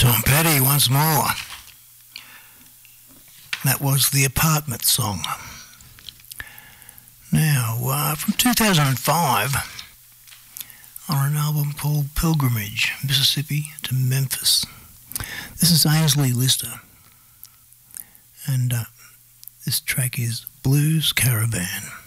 Tom Petty once more. That was the Apartment song. Now, from 2005, on an album called Pilgrimage, Mississippi to Memphis. This is Ainsley Lister, and this track is Blues Caravan.